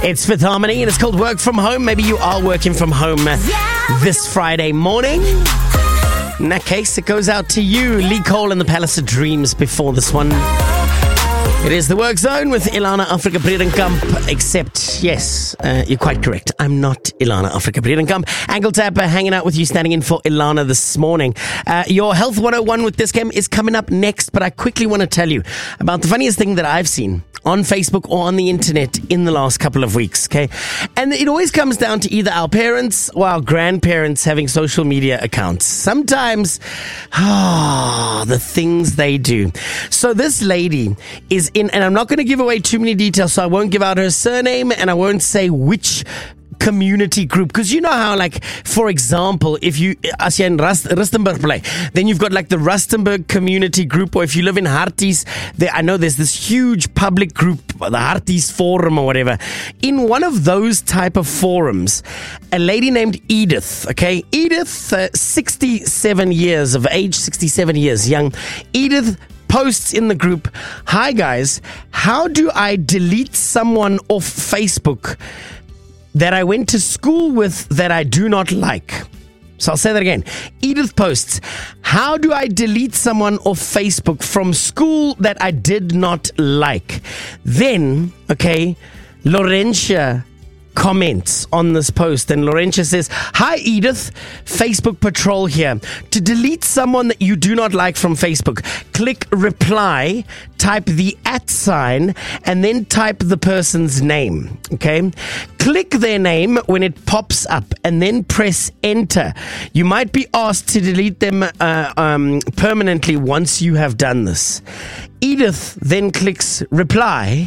It's Fifth Harmony and it's called Work From Home. Maybe you are working from home this Friday morning. In that case, it goes out to you, Lee Cole and the Palace of Dreams before this one. It is the Work Zone with Ilana Africa Bredenkamp, except, yes, you're quite correct. I'm not Ilana Africa Bredenkamp. Ankle Tapper hanging out with you, standing in for Ilana this morning. Your Health 101 with Dis-Chem is coming up next, but I quickly want to tell you about the funniest thing that I've seen on Facebook or on the internet in the last couple of weeks, okay? And it always comes down to either our parents or our grandparents having social media accounts. Sometimes, the things they do. So this lady is in, and I'm not going to give away too many details, so I won't give out her surname and I won't say which community group, because you know how, like, for example, if you as jy in Rustenburg play, then you've got like the Rustenburg community group, or if you live in Harties, I know there's this huge public group, the Harties Forum or whatever. In one of those type of forums, a lady named Edith, okay, Edith, 67 years of age, 67 years young, Edith posts in the group, "Hi guys, how do I delete someone off Facebook that I went to school with that I do not like?" So I'll say that again. Edith posts, "How do I delete someone off Facebook from school that I did not like?" Then, okay, Laurentia comments on this post, and Laurentia says, "Hi Edith, Facebook Patrol here. To delete someone that you do not like from Facebook, click reply, type the @sign, and then type the person's name, okay? Click their name when it pops up, and then press enter. You might be asked to delete them permanently once you have done this." Edith then clicks reply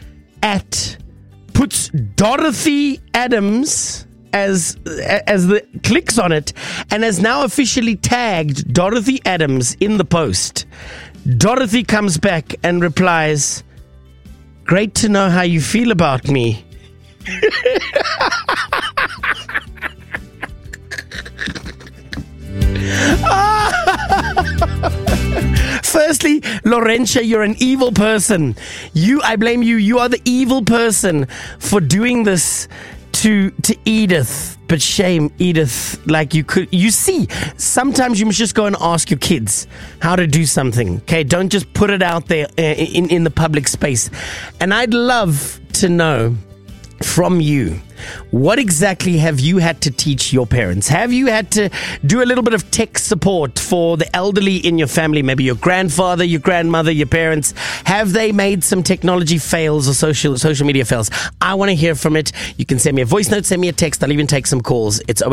puts Dorothy Adams as the clicks on it, and has now officially tagged Dorothy Adams in the post. Dorothy comes back and replies, "Great to know how you feel about me." Firstly, Laurentia, you're an evil person. I blame you. You are the evil person for doing this to Edith. But shame, Edith. Like, you see, sometimes you must just go and ask your kids how to do something. Okay, don't just put it out there in the public space. And I'd love to know from you, what exactly have you had to teach your parents? Have you had to do a little bit of tech support for the elderly in your family? Maybe your grandfather, your grandmother, your parents. Have they made some technology fails or social media fails? I want to hear from it. You can send me a voice note, send me a text. I'll even take some calls. It's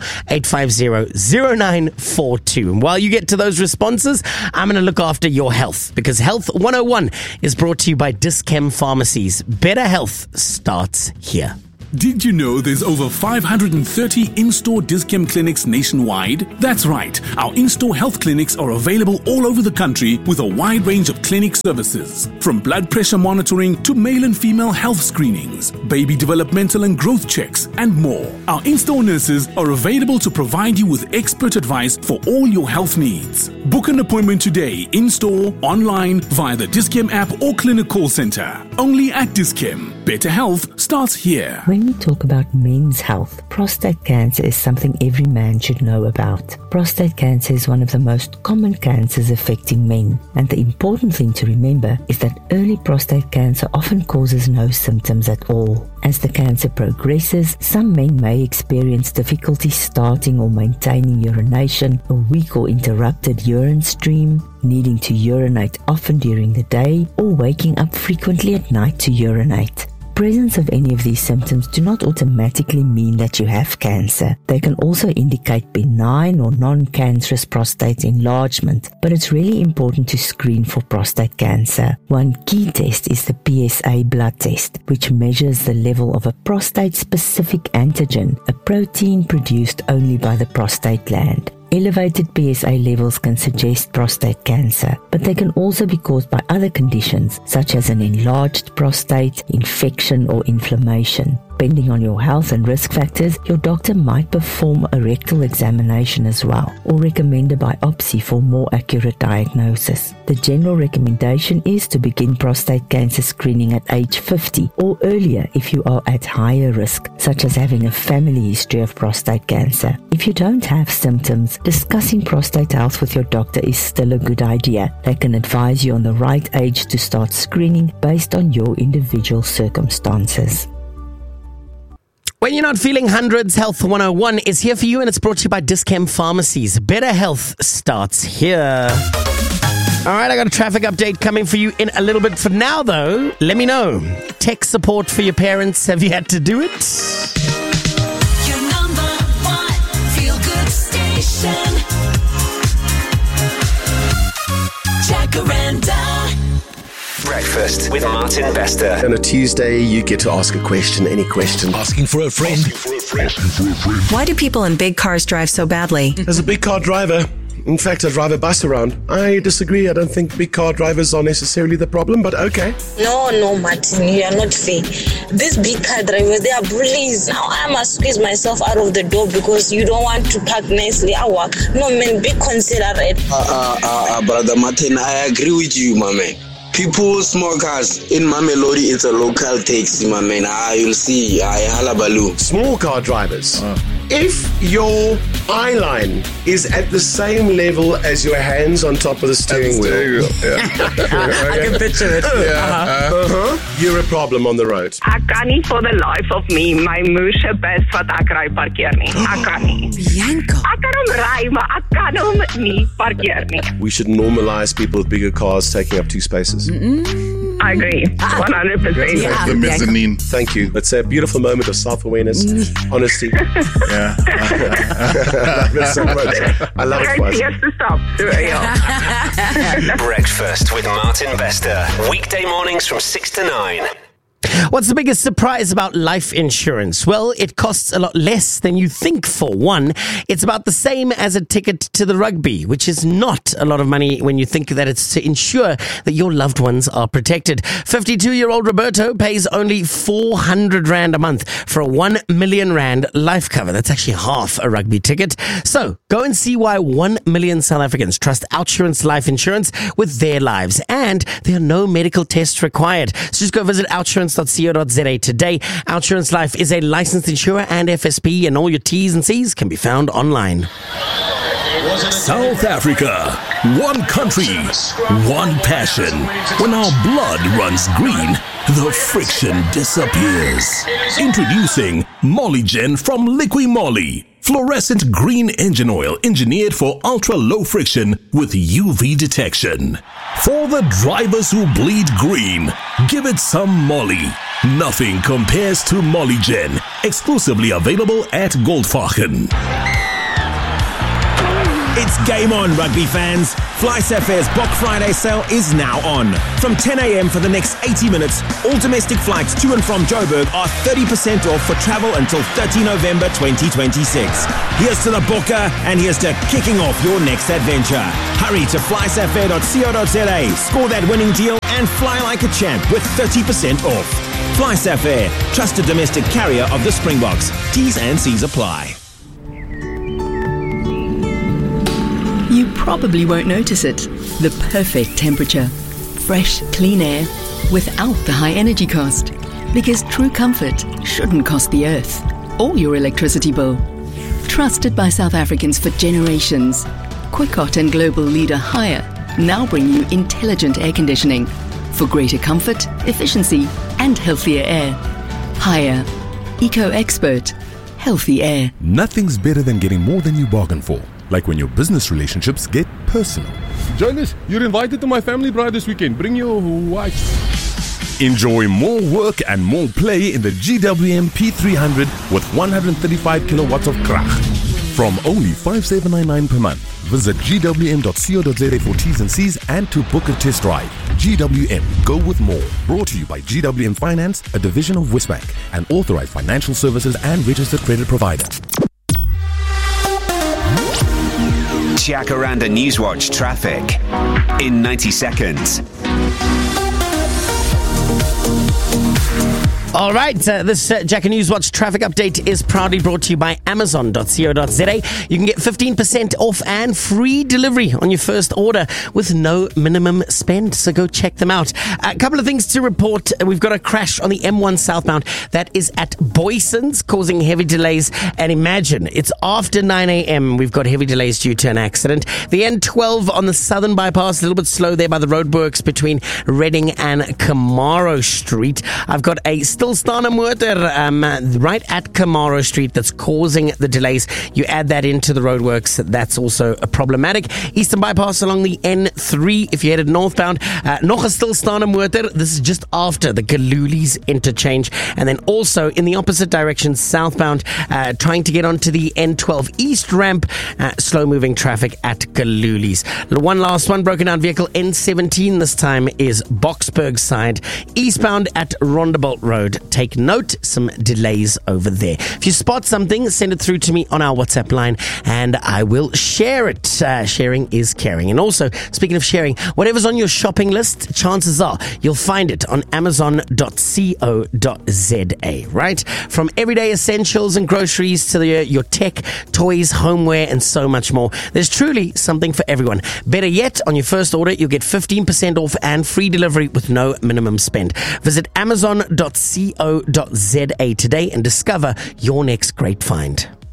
084-850-0942. And while you get to those responses, I'm going to look after your health, because Health 101 is brought to you by Dis-Chem Pharmacies. Better health starts here. Did you know there's over 530 in-store Dis-Chem clinics nationwide? That's right. Our in-store health clinics are available all over the country with a wide range of clinic services. From blood pressure monitoring to male and female health screenings, baby developmental and growth checks, and more. Our in-store nurses are available to provide you with expert advice for all your health needs. Book an appointment today, in-store, online, via the Dis-Chem app or clinic call center. Only at Dis-Chem. Better health starts here. When we talk about men's health, prostate cancer is something every man should know about. Prostate cancer is one of the most common cancers affecting men, and the important thing to remember is that early prostate cancer often causes no symptoms at all. As the cancer progresses, some men may experience difficulty starting or maintaining urination, a weak or interrupted urine stream, needing to urinate often during the day, or waking up frequently at night to urinate. Presence of any of these symptoms do not automatically mean that you have cancer. They can also indicate benign or non-cancerous prostate enlargement, but it's really important to screen for prostate cancer. One key test is the PSA blood test, which measures the level of a prostate-specific antigen, a protein produced only by the prostate gland. Elevated PSA levels can suggest prostate cancer, but they can also be caused by other conditions such as an enlarged prostate, infection or inflammation. Depending on your health and risk factors, your doctor might perform a rectal examination as well, or recommend a biopsy for more accurate diagnosis. The general recommendation is to begin prostate cancer screening at age 50 or earlier if you are at higher risk, such as having a family history of prostate cancer. If you don't have symptoms, discussing prostate health with your doctor is still a good idea. They can advise you on the right age to start screening based on your individual circumstances. When you're not feeling hundreds, Health 101 is here for you, and it's brought to you by Dis-Chem Pharmacies. Better health starts here. All right, I got a traffic update coming for you in a little bit. For now, though, let me know. Tech support for your parents, have you had to do it? Your number one feel-good station. Jacaranda. Breakfast with Martin Bester. On a Tuesday, you get to ask a question, any question. Asking for a friend. Why do people in big cars drive so badly? As a big car driver, in fact, I drive a bus around. I disagree. I don't think big car drivers are necessarily the problem, but okay. No, Martin, you are not fair. These big car drivers, they are bullies. Now I must squeeze myself out of the door because you don't want to park nicely. No, man, be considerate. Brother Martin, I agree with you, my man. People, small cars, in Mamelodi, it's a local taxi, my man. You'll see, halabaloo. Small car drivers. If your eye line is at the same level as your hands on top of the steering wheel. I can picture it. You're a problem on the road. Ek kan nie for the life of me my moesje bes wat ek ry parkeer nie. Ek kan nie. Bianca. Ek kan hom ry, maar ek kan hom nie parkeer nie. We should normalize people with bigger cars taking up 2 spaces. I agree. 100%. Yeah, The mezzanine. Thank you. It's a beautiful moment of self-awareness, honesty. Yeah. I love it so much. I love it. Great yes to stop. Breakfast with Martin Bester. Weekday mornings from 6 to 9. What's the biggest surprise about life insurance? Well, it costs a lot less than you think for one. It's about the same as a ticket to the rugby, which is not a lot of money when you think that it's to ensure that your loved ones are protected. 52-year-old Roberto pays only 400 Rand a month for a 1 million Rand life cover. That's actually half a rugby ticket. So go and see why 1 million South Africans trust OUTsurance Life Insurance with their lives. And there are no medical tests required. So just go visit OUTsurance.co.za today. OUTsurance Life is a licensed insurer and FSP, and all your T's and C's can be found online. South Africa. One country. One passion. When our blood runs green, the friction disappears. Introducing Mollygen from Liqui Moly. Fluorescent green engine oil engineered for ultra-low friction with UV detection. For the drivers who bleed green, give it some Molly. Nothing compares to Mollygen. Exclusively available at Goldfachen. It's game on, rugby fans. FlySafair's Black Friday sale is now on. From 10 a.m. for the next 80 minutes, all domestic flights to and from Joburg are 30% off for travel until 30 November 2026. Here's to the booker, and here's to kicking off your next adventure. Hurry to flysafair.co.za, score that winning deal, and fly like a champ with 30% off. FlySafair, trusted domestic carrier of the Springboks. T's and C's apply. You probably won't notice it. The perfect temperature. Fresh, clean air without the high energy cost. Because true comfort shouldn't cost the earth or your electricity bill. Trusted by South Africans for generations, Quickot and global leader Haier now bring you intelligent air conditioning for greater comfort, efficiency and healthier air. Haier. Eco-expert. Healthy air. Nothing's better than getting more than you bargain for. Like when your business relationships get personal. Jonas, you're invited to my family bride this weekend. Bring your wife. Enjoy more work and more play in the GWM P300 with 135 kilowatts of krag. From only 5,799 per month. Visit gwm.co.za for T's and C's and to book a test drive. GWM, go with more. Brought to you by GWM Finance, a division of Westbank, an authorized financial services and registered credit provider. Jacaranda Newswatch traffic in 90 seconds. All right, this Jack and Newswatch traffic update is proudly brought to you by Amazon.co.za. You can get 15% off and free delivery on your first order with no minimum spend, so go check them out. A couple of things to report. We've got a crash on the M1 southbound that is at Boyson's, causing heavy delays. And imagine, it's after 9 a.m. We've got heavy delays due to an accident. The N12 on the southern bypass, a little bit slow there by the roadworks between Reading and Camaro Street. I've got a stilstaande right at Camaro Street that's causing the delays. You add that into the roadworks, that's also problematic. Eastern bypass along the N3 if you're headed northbound. Nog 'n stilstaande motor. This is just after the Galulis interchange. And then also in the opposite direction, southbound, trying to get onto the N12 East ramp. Slow moving traffic at Galulis. One last one, broken down vehicle N17 this time is Boksburg side. Eastbound at Rondebolt Road. Take note, some delays over there. If you spot something, send it through to me on our WhatsApp line and I will share it. Sharing is caring. And also, speaking of sharing, whatever's on your shopping list, chances are you'll find it on Amazon.co.za, right? From everyday essentials and groceries to your tech, toys, homeware, and so much more. There's truly something for everyone. Better yet, on your first order, you'll get 15% off and free delivery with no minimum spend. Visit Amazon.co.za today and discover your next great find.